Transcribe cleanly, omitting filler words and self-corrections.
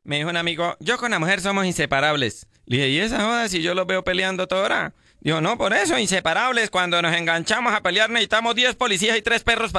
Me dijo un amigo, yo con la mujer somos inseparables. Le dije, ¿y esa joda si yo los veo peleando toda hora? Dijo, no, por eso, inseparables. Cuando nos enganchamos a pelear necesitamos 10 policías y 3 perros para